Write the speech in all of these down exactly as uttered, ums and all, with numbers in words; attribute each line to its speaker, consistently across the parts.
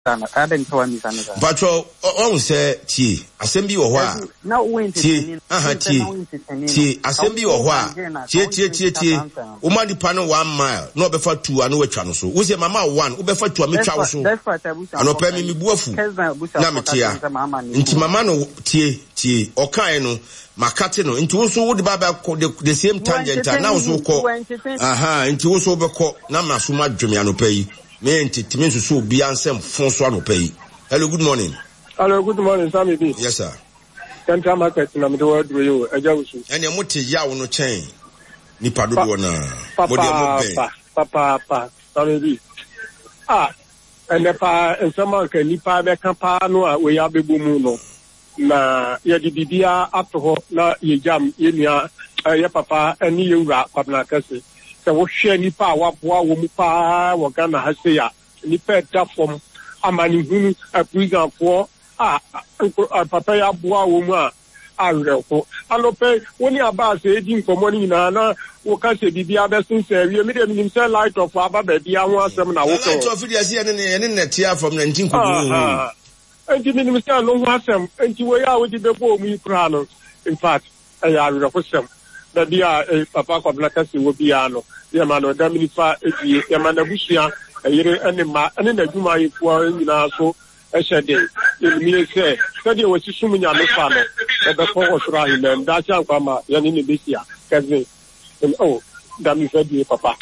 Speaker 1: I didn't tell me something.
Speaker 2: But all say tea, assembly or what?
Speaker 1: No winter.
Speaker 2: Aha tea. Tea, assembly or what? Tea, tea, tea, tea. Uma di pano one mile, no before two, I know which channel so. Who's your mama one, who before two, I mean, Charles. That's what I was. I know, pay me buafu. Namatia. Into mamano tea, tea, or kaino, Macatino, into also would baba the same tangent, and now so called. Aha, into also beko, Namasuma Jumiano pay. Me enti timi so bi ansem fonso anopai. Hello, good morning.
Speaker 3: Hello, good morning, Sammy B.
Speaker 2: Yes, sir.
Speaker 3: Central Market na me do word we you ejawusu.
Speaker 2: Ene mote ya wo no chen. Nipa dodo na.
Speaker 3: Mo de mo be. Papa papa Sammy B. Ah, ene pa ensama ka nipa be kan pa no a we ya bebu mu no. Na ye di bibia ato ho na ye jam ye nia ye papa eni ye wura kwabna kase. So what share nipa wapoa wo mu pa wo Ghana ha se ya nipa da fom amani hunu apriga fo ah papa ya boa wo mu a areko alope woni aba se edi nkomo ni na na wo ka se bibia be sin se wi me de minim se light of aba ba bia ho asem na wo ko
Speaker 2: light of dia se ne ne ne tia from nineteen kudu
Speaker 3: enti minim se no ho asem enti wo ya wo di be bo mu ikra no in fact ya areko sem da dia papa kwa blaka si wo bia no ya mano da minifa eti ya mana busia yire ene ma ene na dwuma yefo nyina so ehede yemi se sadi wo si sum nya me fa no e be ko osura hile da cha kwa ma ya ni ne besia kaze oh da mi sadi papa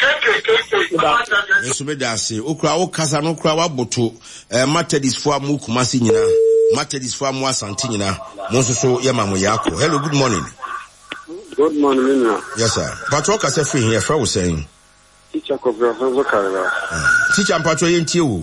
Speaker 2: yesu be da se okura wo kasa no kura wa boto eh matadis fo amu kumasi nyina matadis fo amu asante nyina mo so so ya mamu yako. Hello, good morning.
Speaker 4: Good morning, Mina.
Speaker 2: Yes, sir. Patrick, I said free here. Friend was saying.
Speaker 4: Teacher,
Speaker 2: Teacher, Patrick, ain't you?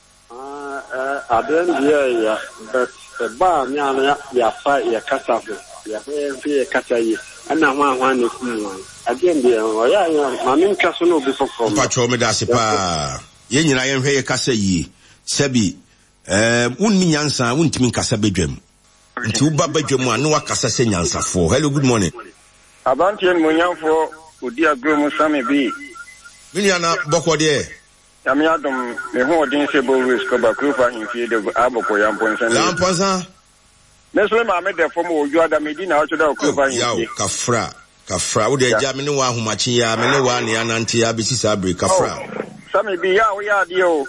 Speaker 4: Uh, I don't hear but the bar, ya, ya, fight, ya, cassava, ya, ya, cassava, and I want one is again, dear, yeah, yeah, my name Casino before from
Speaker 2: Patrick, me that's pa. Yen, I am here, Cassayi, Sebi, um, un minyansa, un timin Cassabedrum. Into Babajum, no Cassa Nyansa for. Hello, good morning.
Speaker 5: Abantian Munyafo, Udia Gromo Sammy B.
Speaker 2: Miliana Bokode.
Speaker 4: Yamiadum, the whole dinsable risk of a crew for him, feed of Aboko Yampons and
Speaker 2: Lamposa.
Speaker 4: Nestle, I made the form of you are the Medina out of the crew for
Speaker 2: you. Kafra, Kafra, would the Jamino who Machia, Menoa, Nianantia, Bissabri, Kafra.
Speaker 4: Sammy B. Ya, we are the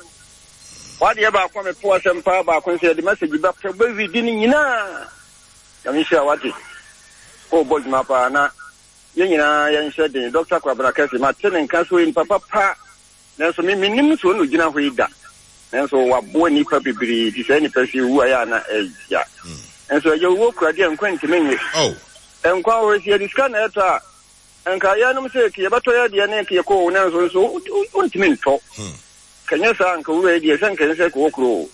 Speaker 4: what you about from a poor and power back when said the message back to baby dinning in a Yamisha what it. Oh, boy, Mapa, na. Yina, Yan said the doctor Quabracasi, Martin and Castle in Papa Pa. There's some minimum to know Gina Huida. And so, what boy need puppy breed is any person who I am. Yeah. And so, you walk right and quaint minutes.
Speaker 2: Oh,
Speaker 4: and quite here is can enter. And Kayanum say, Kiabatoya, the Anaki, co, and so, what mean talk. Can you say, Uncle Radio, and can say, Walk.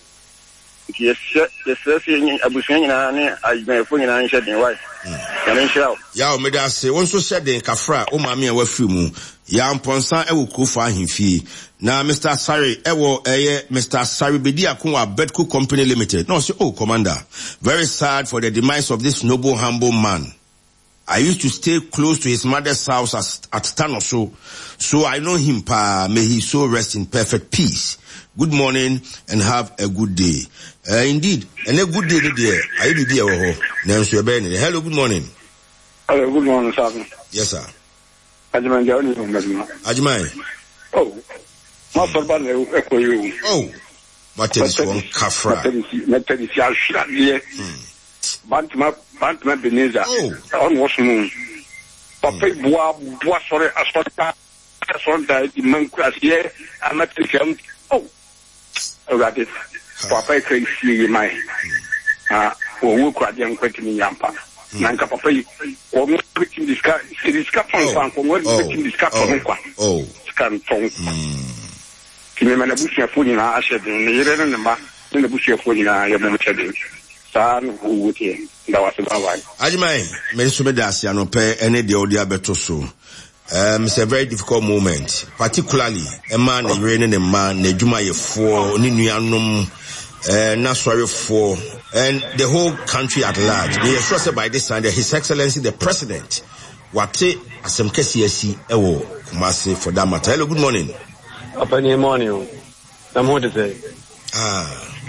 Speaker 4: Yes, yes, yes, Abushina, I may phone and answer the wife. Can I shout?
Speaker 2: Yao Medase, one so said in Kafra, O Mammy, and Wafumu, Yam Ponsa, I will call for him fee. Now, Mister Sari, Ewo, eh, Mister Sari Bedia Kunwa Bedco Company Limited. No, so, oh, Commander, very sad for the demise of this noble, humble man. I used to stay close to his mother's house at, at Stanoso, so I know him, pa, may he so rest in perfect peace. Good morning and have a good day. Uh, indeed, and a good day there. I will be there. Hello, good morning.
Speaker 4: Hello, good morning, sir.
Speaker 2: Yes, sir.
Speaker 4: Ajman Jawani from Medina.
Speaker 2: Ajman.
Speaker 4: Oh, Master Bane, echo you.
Speaker 2: Oh, what is one Kafra?
Speaker 4: Methodist Yashia, Bantma, Bantma Beneza. Oh, on was moon. Papa Bois, Bois, sorry, Asota, Asota, the Mancras here, I'm not the oh, rabbit. Papa crazy, my ah, who could young quitting Yampa. Nanka Papa, or not picking this car, this cup on from what picking this cup on oh, scan from Kimana Bush, food in our shed, and the year and the back, in the bush of food in our Yaman San, who would hear. That was about right.
Speaker 2: Ajmai, Mesumedasi, no pay any the audio betoso. Um, it's a very difficult moment, particularly a man, a raining a man, a Juma for Ninuanum, uh, Naswari for, and the whole country at large. They are trusted by this time that His Excellency the President, Wate Asem K C S E Ewo Kumasi for that matter. Hello, good morning.
Speaker 6: Good morning. I'm going to say.
Speaker 2: Ah.